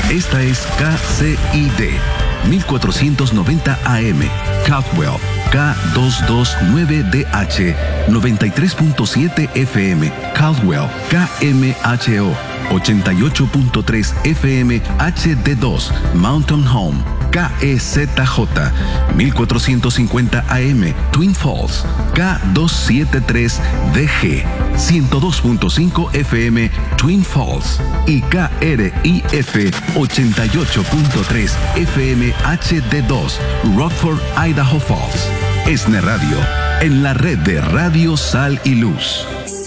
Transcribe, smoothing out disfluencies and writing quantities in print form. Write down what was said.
Esta es KCID 1490 AM, Caldwell, K229DH, 93.7 FM, Caldwell, KMHO, 88.3 FM HD2, Mountain Home, KEZJ, 1450 AM, Twin Falls, K273DG, 102.5 FM, Twin Falls y KRIF 88.3 FM HD2, Rockford, Idaho Falls. ESNE Radio, en la red de Radio Sal y Luz.